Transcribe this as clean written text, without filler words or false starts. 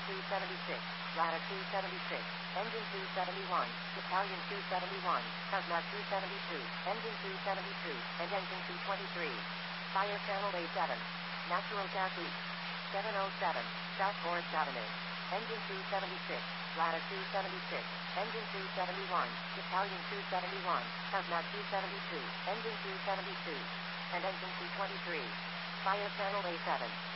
276, Ladder 276, Engine 271, Battalion 271, Hazmat 272, Engine 272, and Engine 223. Fire Channel A7. Natural gas leak. 707, South Forest Avenue. Engine 276, Ladder 276, Engine 271, Battalion 271, Hazmat 272, Engine 272, and Engine 223. Fire Channel A7.